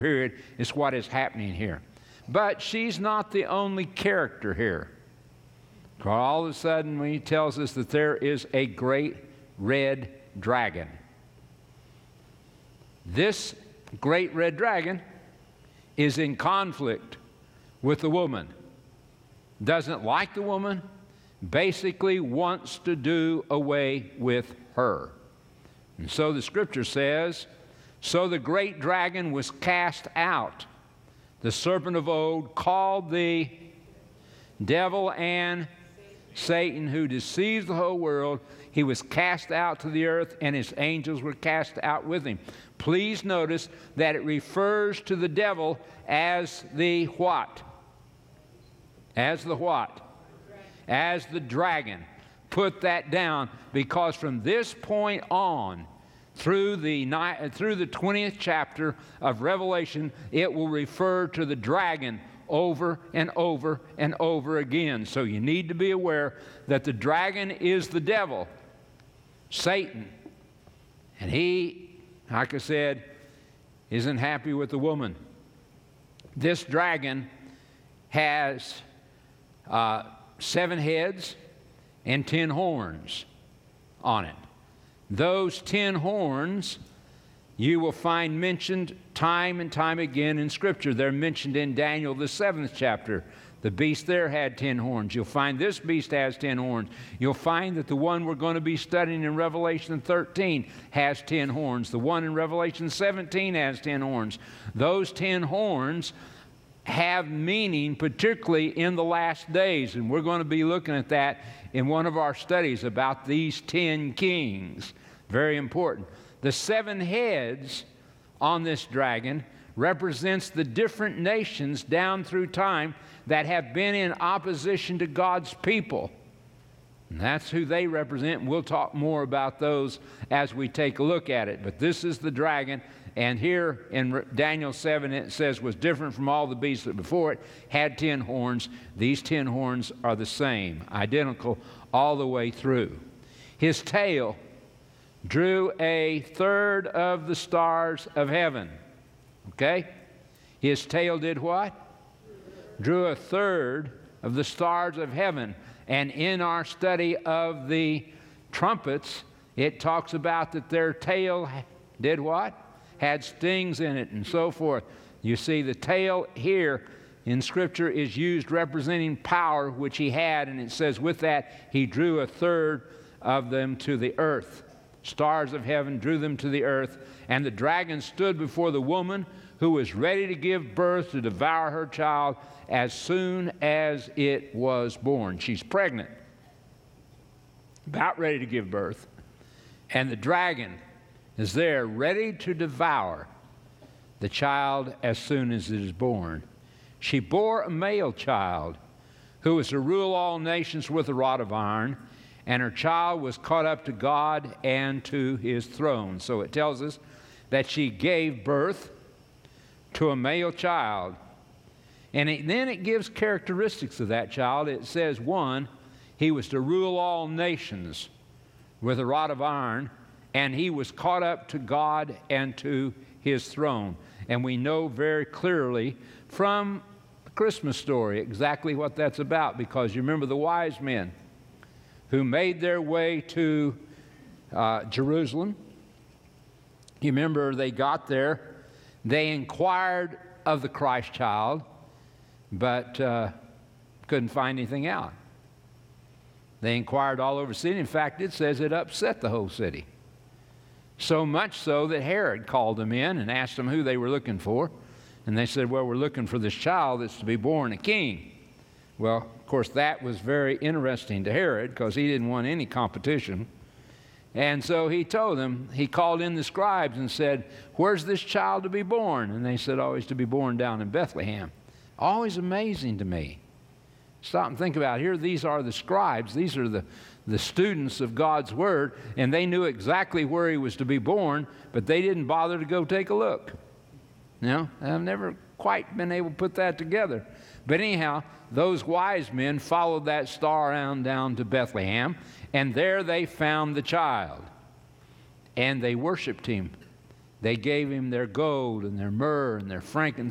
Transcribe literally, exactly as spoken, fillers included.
period is what is happening here. But she's not the only character here. All of a sudden, he tells us that there is a great red dragon. This great red dragon is in conflict with the woman. Doesn't like the woman, basically wants to do away with her. And so the scripture says, so the great dragon was cast out, the serpent of old, called the devil and Satan, who deceives the whole world. He was cast out to the earth, and his angels were cast out with him. Please notice that it refers to the devil as the what? As the what? As the dragon. Put that down, because from this point on, through the ni- through the twentieth chapter of Revelation, it will refer to the dragon over and over and over again. So you need to be aware that the dragon is the devil, Satan. And he, like I said, isn't happy with the woman. This dragon has uh, seven heads and ten horns on it. Those ten horns you will find mentioned time and time again in Scripture. They're mentioned in Daniel, the seventh chapter. The beast there had ten horns. You'll find this beast has ten horns. You'll find that the one we're going to be studying in Revelation thirteen has ten horns. The one in Revelation seventeen has ten horns. Those ten horns have meaning, particularly in the last days. And we're going to be looking at that in one of our studies about these ten kings. Very important. The seven heads on this dragon represents the different nations down through time that have been in opposition to God's people. And that's who they represent, and we'll talk more about those as we take a look at it. But this is the dragon, and here in Daniel seven it says was different from all the beasts that before it, had ten horns. These ten horns are the same, identical all the way through. His tail drew a third of the stars of heaven. Okay? His tail did what? Drew a third of the stars of heaven. And in our study of the trumpets, it talks about that their tail did what? Had stings in it and so forth. You see, the tail here in Scripture is used representing power, which he had, and it says with that he drew a third of them to the earth. Stars of heaven drew them to the earth, and the dragon stood before the woman who was ready to give birth to devour her child as soon as it was born. She's pregnant, about ready to give birth, and the dragon is there ready to devour the child as soon as it is born. She bore a male child who was to rule all nations with a rod of iron, and her child was caught up to God and to his throne. So it tells us that she gave birth to a male child. And it, then it gives characteristics of that child. It says, one, he was to rule all nations with a rod of iron, and he was caught up to God and to his throne. And we know very clearly from the Christmas story exactly what that's about, because you remember the wise men who made their way to uh, Jerusalem. You remember they got there, they inquired of the Christ child, but uh, couldn't find anything out. They inquired all over the city. In fact, it says it upset the whole city. So much so that Herod called them in and asked them who they were looking for. And they said, well, we're looking for this child that's to be born a king. Well, of course, that was very interesting to Herod, because he didn't want any competition. And so he told them, he called in the scribes and said, where's this child to be born? And they said, oh, he's to be born down in Bethlehem. Always amazing to me. Stop and think about it. Here, these are the scribes. These are the, the students of God's Word, and they knew exactly where he was to be born, but they didn't bother to go take a look. You know, I've never quite been able to put that together. But anyhow, those wise men followed that star around down to Bethlehem, and there they found the child, and they worshiped him. They gave him their gold and their myrrh and their frankincense